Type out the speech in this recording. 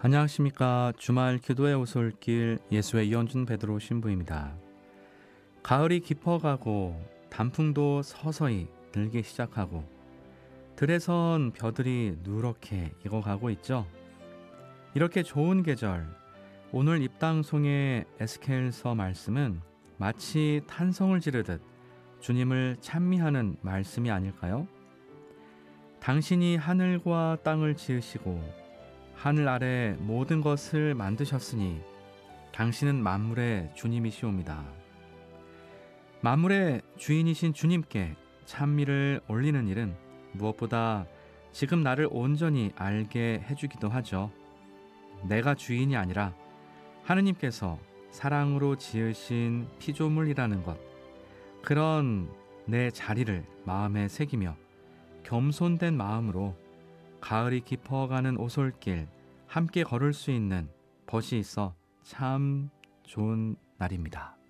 안녕하십니까. 주말 기도의 오솔길 예수의 이현준 베드로 신부입니다. 가을이 깊어가고 단풍도 서서히 늘기 시작하고 들에선 벼들이 누렇게 익어가고 있죠. 이렇게 좋은 계절, 오늘 입당송의 에스겔서 말씀은 마치 탄성을 지르듯 주님을 찬미하는 말씀이 아닐까요? 당신이 하늘과 땅을 지으시고 하늘 아래 모든 것을 만드셨으니 당신은 만물의 주님이시옵니다. 만물의 주인이신 주님께 찬미를 올리는 일은 무엇보다 지금 나를 온전히 알게 해주기도 하죠. 내가 주인이 아니라 하느님께서 사랑으로 지으신 피조물이라는 것, 그런 내 자리를 마음에 새기며 겸손된 마음으로 가을이 깊어가는 오솔길 함께 걸을 수 있는 벗이 있어 참 좋은 날입니다.